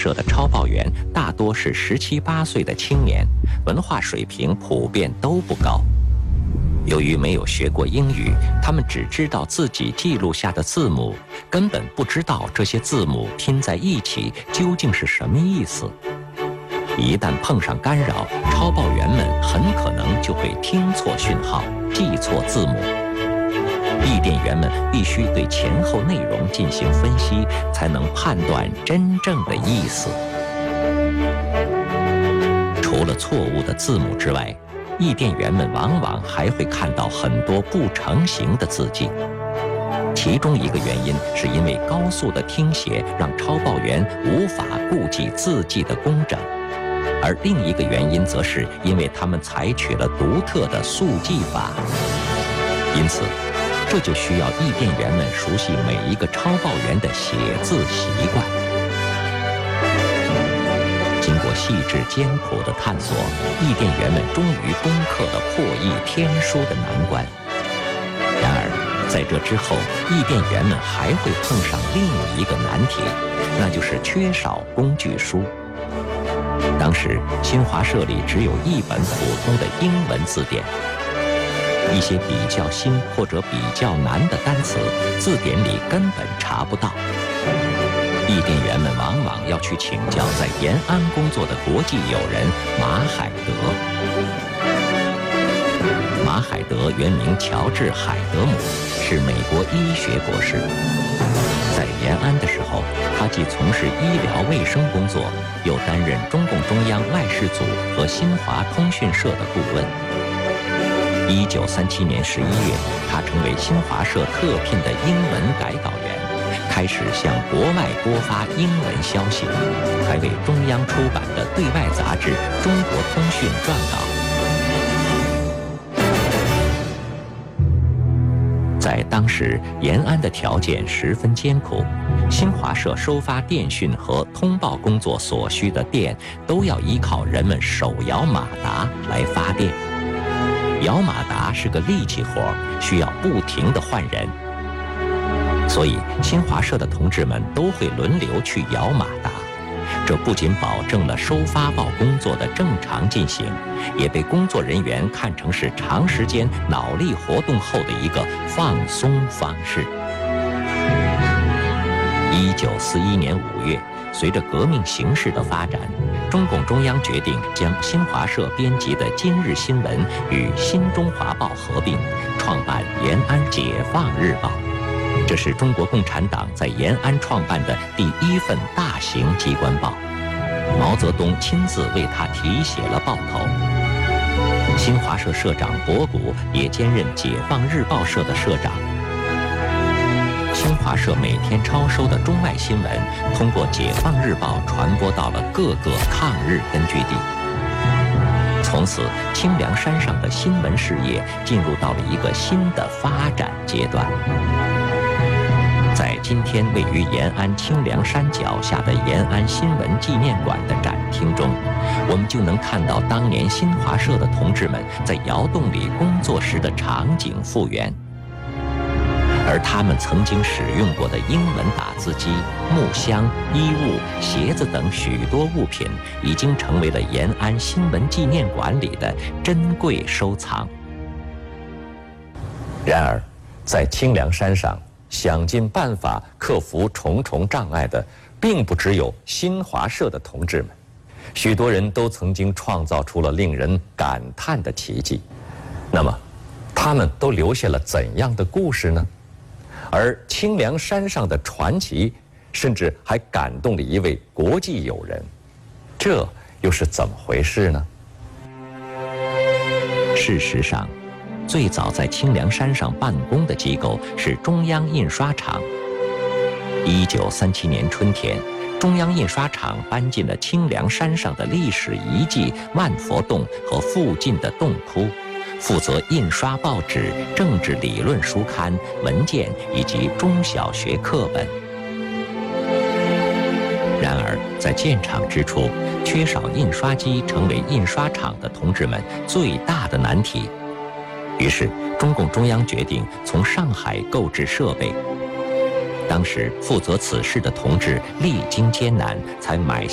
社的抄报员大多是17、18岁的青年，文化水平普遍都不高。由于没有学过英语，他们只知道自己记录下的字母，根本不知道这些字母拼在一起究竟是什么意思。一旦碰上干扰，抄报员们很可能就会听错讯号，记错字母。译电员们必须对前后内容进行分析，才能判断真正的意思。除了错误的字母之外，译电员们往往还会看到很多不成形的字迹。其中一个原因是因为高速的听写让抄报员无法顾及字迹的工整，而另一个原因则是因为他们采取了独特的速记法。因此，这就需要译电员们熟悉每一个抄报员的写字习惯。经过细致艰苦的探索，译电员们终于攻克了破译天书的难关。然而，在这之后，译电员们还会碰上另一个难题，那就是缺少工具书。当时，新华社里只有一本普通的英文字典。一些比较新或者比较难的单词，字典里根本查不到。译电员们往往要去请教在延安工作的国际友人马海德。马海德原名乔治·海德姆，是美国医学博士。在延安的时候，他既从事医疗卫生工作，又担任中共中央外事组和新华通讯社的顾问。1937年11月，他成为新华社特聘的英文改稿员，开始向国外播发英文消息，还为中央出版的对外杂志《中国通讯》撰稿。在当时，延安的条件十分艰苦，新华社收发电讯和通报工作所需的电，都要依靠人们手摇马达来发电。摇马达是个力气活，需要不停地换人，所以新华社的同志们都会轮流去摇马达。这不仅保证了收发报工作的正常进行，也被工作人员看成是长时间脑力活动后的一个放松方式。1941年5月，随着革命形势的发展，中共中央决定将新华社编辑的《今日新闻》与《新中华报》合并，创办《延安解放日报》。这是中国共产党在延安创办的第一份大型机关报，毛泽东亲自为他题写了报头。新华社社长博古也兼任解放日报社的社长。新华社每天抄收的中外新闻，通过解放日报传播到了各个抗日根据地。从此，清凉山上的新闻事业进入到了一个新的发展阶段。在今天位于延安清凉山脚下的延安新闻纪念馆的展厅中，我们就能看到当年新华社的同志们在窑洞里工作时的场景复原。而他们曾经使用过的英文打字机、木箱、衣物、鞋子等许多物品，已经成为了延安新闻纪念馆里的珍贵收藏。然而，在清凉山上，想尽办法克服重重障碍的，并不只有新华社的同志们，许多人都曾经创造出了令人感叹的奇迹。那么，他们都留下了怎样的故事呢？而清凉山上的传奇，甚至还感动了一位国际友人，这又是怎么回事呢？事实上，最早在清凉山上办公的机构是中央印刷厂。1937年春天，中央印刷厂搬进了清凉山上的历史遗迹万佛洞和附近的洞窟，负责印刷报纸、政治理论书刊、文件以及中小学课本。然而，在建厂之初，缺少印刷机成为印刷厂的同志们最大的难题。于是，中共中央决定从上海购置设备。当时负责此事的同志历经艰难，才买